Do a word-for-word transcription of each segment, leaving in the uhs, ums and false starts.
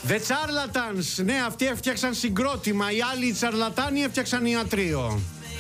The Charlatans. Ναι, αυτοί έφτιαξαν συγκρότημα. Οι άλλοι οι τσαρλατάνοι έφτιαξαν ιατρείο.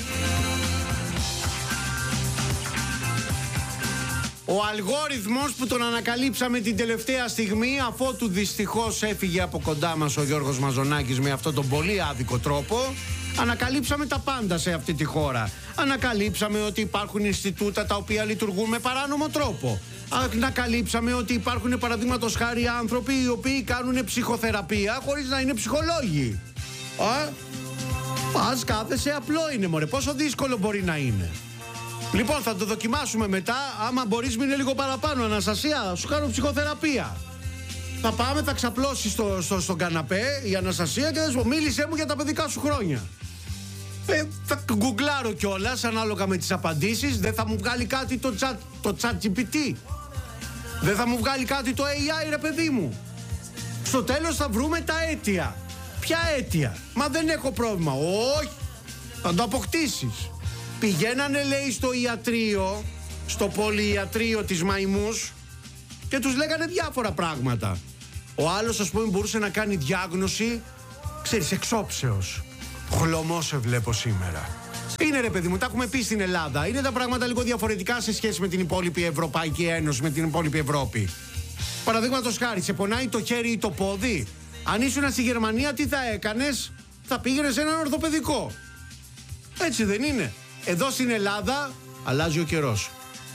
Ο αλγόριθμος που τον ανακαλύψαμε την τελευταία στιγμή, αφότου δυστυχώς έφυγε από κοντά μας ο Γιώργος Μαζονάκης με αυτόν τον πολύ άδικο τρόπο, ανακαλύψαμε τα πάντα σε αυτή τη χώρα. Ανακαλύψαμε ότι υπάρχουν Ινστιτούτα τα οποία λειτουργούν με παράνομο τρόπο. Ανακαλύψαμε ότι υπάρχουν, παραδείγματος χάρη, άνθρωποι οι οποίοι κάνουν ψυχοθεραπεία χωρίς να είναι ψυχολόγοι. Α, ας κάθεσαι, απλό είναι μωρέ, πόσο δύσκολο μπορεί να είναι. Λοιπόν, θα το δοκιμάσουμε μετά. Άμα μπορείς, μείνε λίγο παραπάνω. Αναστασία, σου κάνω ψυχοθεραπεία. Θα πάμε, θα ξαπλώσεις στο, στο, στον καναπέ η Αναστασία και θα σου πω, μίλησέ μου για τα παιδικά σου χρόνια. Ε, θα γκουγκλάρω κιόλας ανάλογα με τις απαντήσεις. Δεν θα μου βγάλει κάτι το chat, το chat τζι πι τι. Δεν θα μου βγάλει κάτι το έι άι, ρε παιδί μου. Στο τέλος θα βρούμε τα αίτια. Ποια αίτια? Μα δεν έχω πρόβλημα. Όχι, θα το αποκτήσεις. Πηγαίνανε, λέει, στο ιατρείο, στο πολυιατρείο της Μαϊμούς και τους λέγανε διάφορα πράγματα. Ο άλλος, ας πούμε, μπορούσε να κάνει διάγνωση, ξέρεις, εξόψεως. Χλωμό σε βλέπω σήμερα. Είναι, ρε παιδί μου, τα έχουμε πει στην Ελλάδα. Είναι τα πράγματα λίγο διαφορετικά σε σχέση με την υπόλοιπη Ευρωπαϊκή Ένωση, με την υπόλοιπη Ευρώπη. Παραδείγματος χάρη, σε πονάει το χέρι ή το πόδι. Αν ήσουν στη Γερμανία, τι θα έκανες? Θα πήγαινες σε έναν ορθοπαιδικό. Έτσι δεν είναι? Εδώ στην Ελλάδα αλλάζει ο καιρός.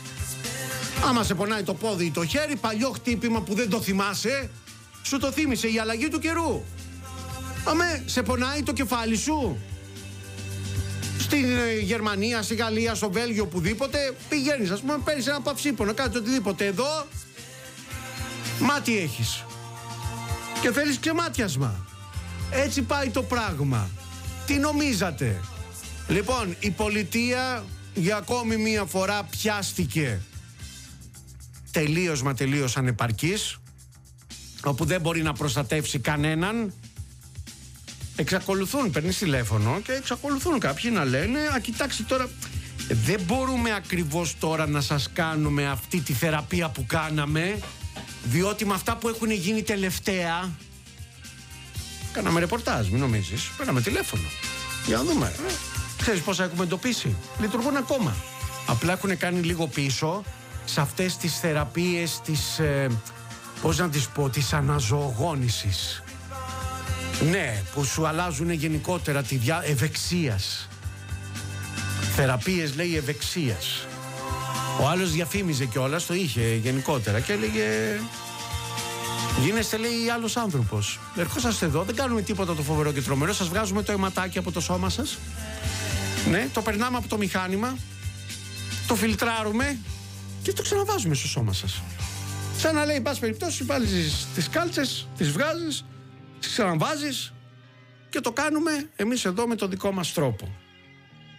Άμα σε πονάει το πόδι ή το χέρι, παλιό χτύπημα που δεν το θυμάσαι, σου το θύμισε η αλλαγή του καιρού. Αμέ, σε πονάει το κεφάλι σου. Στην Γερμανία, στη Γαλλία, στο Βέλγιο, οπουδήποτε, πηγαίνεις, ας πούμε, παίρνεις ένα παυσίπονο, κάτι οτιδήποτε. Εδώ, μάτι έχεις. Και θέλεις ξεμάτιασμα. Έτσι πάει το πράγμα. Τι νομίζατε? Λοιπόν, η πολιτεία για ακόμη μία φορά πιάστηκε τελείως μα τελείως ανεπαρκής, όπου δεν μπορεί να προστατεύσει κανέναν. Εξακολουθούν, παίρνεις τηλέφωνο και εξακολουθούν κάποιοι να λένε, α, κοιτάξτε τώρα, δεν μπορούμε ακριβώς τώρα να σας κάνουμε αυτή τη θεραπεία που κάναμε, διότι με αυτά που έχουν γίνει τελευταία. Κάναμε ρεπορτάζ, μην νομίζεις, παίρναμε τηλέφωνο για να δούμε. Ξέρεις πόσα έχουμε εντοπίσει? Λειτουργούν ακόμα. Απλά έχουν κάνει λίγο πίσω σε αυτές τις θεραπείες της, ε, πώς να τις πω, της αναζωογόνησης. Ναι, που σου αλλάζουν γενικότερα τη διά... ευεξίας. Θεραπείες, λέει, ευεξίας. Ο άλλος διαφήμιζε κιόλας, το είχε γενικότερα και έλεγε, γίνεστε, λέει, άλλος άνθρωπος. Ερχόσαστε εδώ, δεν κάνουμε τίποτα το φοβερό και τρομερό, σας βγάζουμε το αιματάκι από το σώμα σας. Ναι, το περνάμε από το μηχάνημα, το φιλτράρουμε και το ξαναβάζουμε στο σώμα σας. Σαν να λέει, εν πάση περιπτώσει, βάλεις τις κάλτσες, τις βγάζεις, τις ξαναβάζεις και το κάνουμε εμείς εδώ με το δικό μας τρόπο.